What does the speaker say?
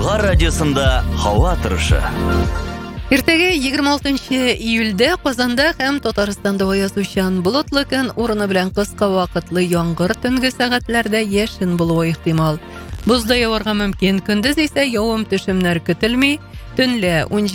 Болгар радиосында һава торышы. Иртәгә 26 июльдә Казанда һәм Татарстанда аязучан болытлы көн урыны белән кыска вакытлы яңгыр, төнге сәгатьләрдә яшен булуы ихтимал. Бозда яварга мөмкин, көндез исә явым-төшемнәр көтелми. Төнлә